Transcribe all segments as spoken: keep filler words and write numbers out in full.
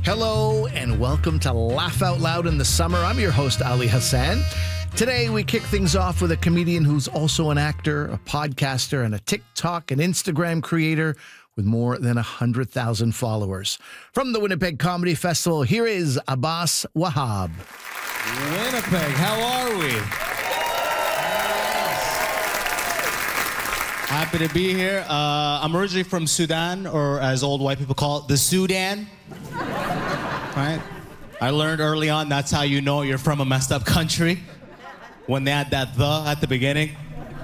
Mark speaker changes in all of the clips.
Speaker 1: Hello and welcome to Laugh Out Loud in the Summer. I'm your host, Ali Hassan. Today, we kick things off with a comedian who's also an actor, a podcaster, and a TikTok and Instagram creator with more than one hundred thousand followers. From the Winnipeg Comedy Festival, here is Abbas Wahab.
Speaker 2: Winnipeg, how are we? Happy to be here. Uh, I'm originally from Sudan, or as old white people call it, the Sudan. Right? I learned early on that's how you know you're from a messed up country. When they had that the at the beginning.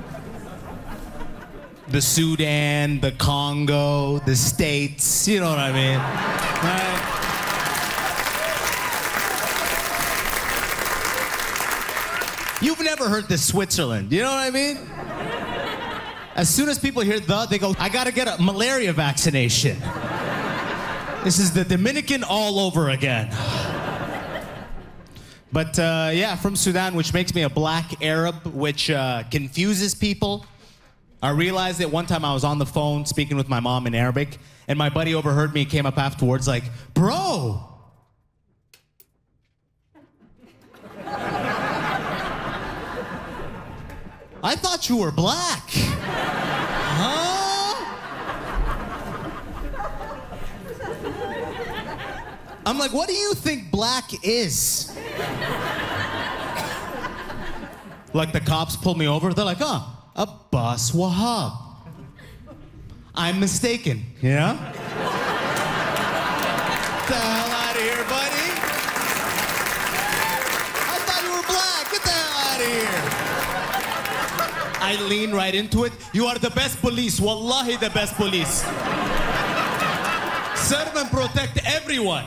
Speaker 2: The Sudan, the Congo, the States, you know what I mean? Right? You've never heard the Switzerland, you know what I mean? As soon as people hear the, they go, I gotta get a malaria vaccination. This is the Dominican all over again. But uh, yeah, from Sudan, which makes me a black Arab, which uh, confuses people. I realized that one time I was on the phone speaking with my mom in Arabic, and my buddy overheard me, came up afterwards like, bro. I thought you were black. Huh? I'm like, what do you think black is? Like the cops pulled me over, they're like, oh, Abbas Wahab. I'm mistaken, yeah? Get the hell out of here, buddy. I thought you were black. Get the hell out of here. I lean right into it. You are the best police. Wallahi, the best police. Serve and protect everyone.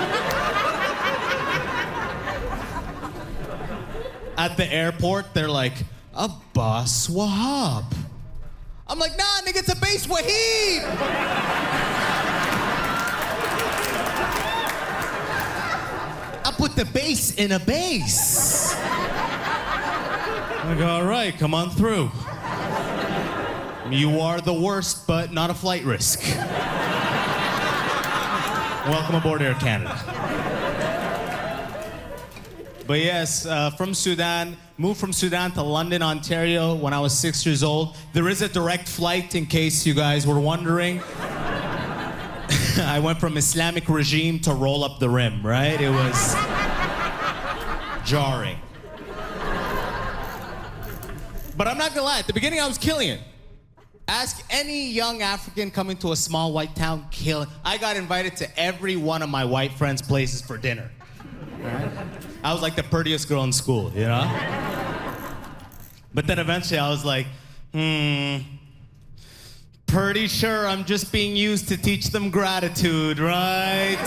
Speaker 2: At the airport, they're like, Abbas Wahab. I'm like, nah, nigga, it's a base Wahib. I put the base in a base. I go, all right, come on through. You are the worst, but not a flight risk. Welcome aboard Air Canada. But yes, uh, from Sudan, moved from Sudan to London, Ontario when I was six years old. There is a direct flight, in case you guys were wondering. I went from Islamic regime to roll up the rim, right? It was jarring. But I'm not gonna lie, at the beginning I was killing it. Ask any young African coming to a small white town, kill it. I got invited to every one of my white friends' places for dinner. Right? I was like the prettiest girl in school, you know? But then eventually I was like, hmm, pretty sure I'm just being used to teach them gratitude, right?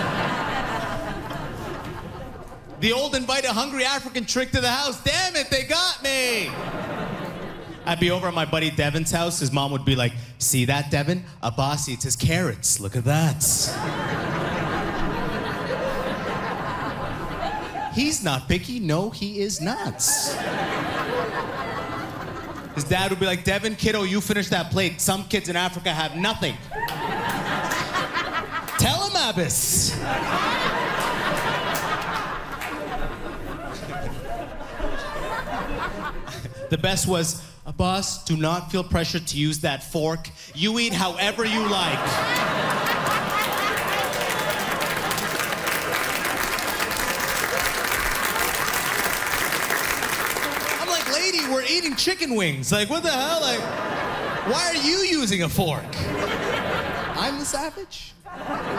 Speaker 2: The old invite a hungry African trick to the house. Damn it, they got me. I'd be over at my buddy Devin's house. His mom would be like, see that, Devin? Abbas eats his carrots. Look at that. He's not picky. No, he is not. His dad would be like, Devin, kiddo, you finish that plate. Some kids in Africa have nothing. Tell him, Abbas. The best was, Abbas, do not feel pressured to use that fork. You eat however you like. Lady, we're eating chicken wings. Like, what the hell? Like, why are you using a fork? I'm the savage.